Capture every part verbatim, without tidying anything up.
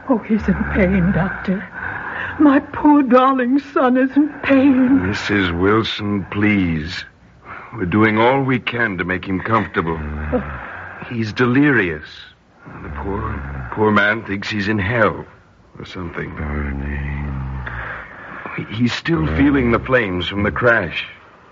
Oh, he's in pain, Doctor. My poor darling son is in pain. Missus Wilson, please. We're doing all we can to make him comfortable. He's delirious. The poor, poor man thinks he's in hell or something. Burning. He's still Burning. feeling the flames from the crash.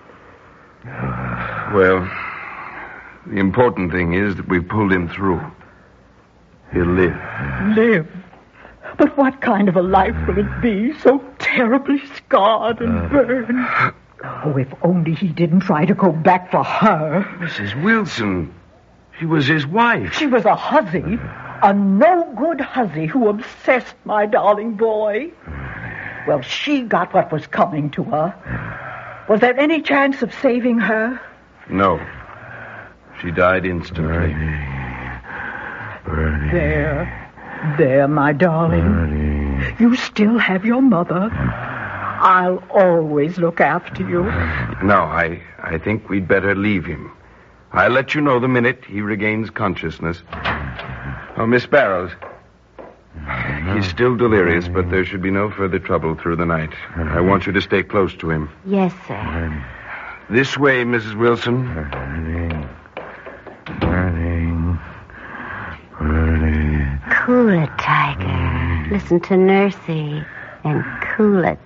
Well, the important thing is that we pulled him through. He'll live. Live? But what kind of a life will it be, so terribly scarred and burned? Oh, if only he didn't try to go back for her. Missus Wilson, she was his wife. She was a hussy, a no-good hussy who obsessed my darling boy. Well, she got what was coming to her. Was there any chance of saving her? No. She died instantly. Bernie. Bernie. There. There, my darling. Bernie. You still have your mother. I'll always look after you. No, I, I think we'd better leave him. I'll let you know the minute he regains consciousness. Oh, Miss Barrows. He's still delirious, but there should be no further trouble through the night. I want you to stay close to him. Yes, sir. This way, Missus Wilson. Burning. Burning. Burning. Cool it, Tiger. Listen to Nursey and cool it.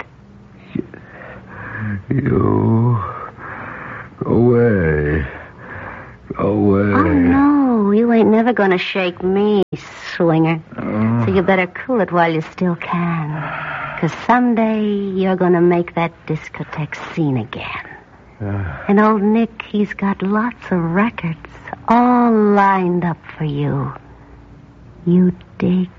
You... Go away. Go away. Oh, no. You ain't never gonna shake me, swinger. Oh. So you better cool it while you still can. Because someday you're gonna make that discotheque scene again. Uh. And old Nick, he's got lots of records all lined up for you. You dig?